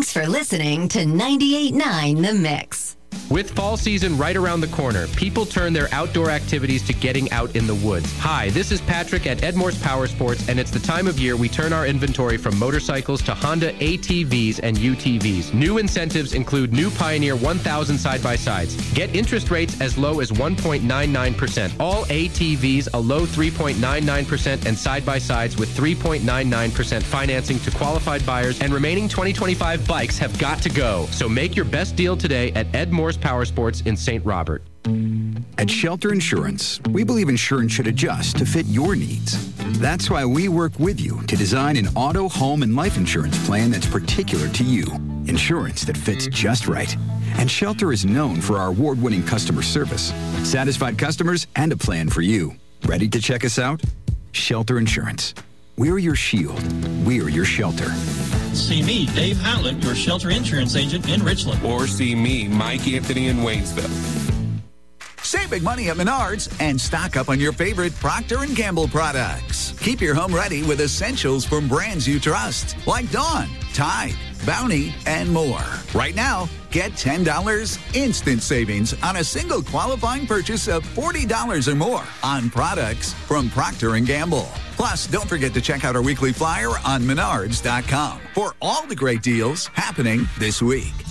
Thanks for listening to 98.9 The Mix. With fall season right around the corner, people turn their outdoor activities to getting out in the woods. Hi, this is Patrick at Edmore's Power Sports, and it's the time of year we turn our inventory from motorcycles to Honda ATVs and UTVs. New incentives include new Pioneer 1000 side-by-sides. Get interest rates as low as 1.99%. All ATVs a low 3.99% and side-by-sides with 3.99% financing to qualified buyers, and remaining 2025 bikes have got to go. So make your best deal today at Edmore's Power Sports in St. Robert. At Shelter Insurance, we believe insurance should adjust to fit your needs. That's why we work with you to design an auto, home, and life insurance plan that's particular to you. Insurance that fits just right. And Shelter is known for our award-winning customer service, satisfied customers, and a plan for you. Ready to check us out? Shelter Insurance. We're your shield. We're your shelter. See me, Dave Howland, your Shelter Insurance agent in Richland. Or see me, Mike Anthony in Waynesville. Save big money at Menards and stock up on your favorite Procter & Gamble products. Keep your home ready with essentials from brands you trust, like Dawn, Tide, Bounty, and more. Right now, get $10 instant savings on a single qualifying purchase of $40 or more on products from Procter & Gamble. Plus, don't forget to check out our weekly flyer on Menards.com for all the great deals happening this week.